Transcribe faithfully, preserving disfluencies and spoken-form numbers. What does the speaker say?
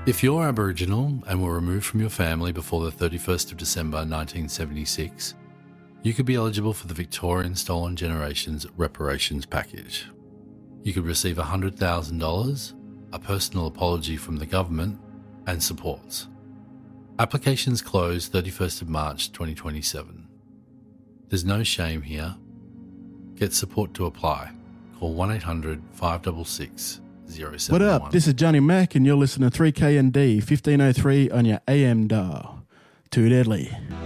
If you're Aboriginal and were removed from your family before the thirty-first of December nineteen seventy-six, you could be eligible for the Victorian Stolen Generations Reparations Package. You could receive one hundred thousand dollars, a personal apology from the government, and supports. Applications close thirty-first of March twenty twenty-seven. There's no shame here. Get support to apply. Call one eight hundred five six six zero seven one. What up? This is Johnny Mac and you're listening to three K N D fifteen oh three on your A M dial. Too deadly.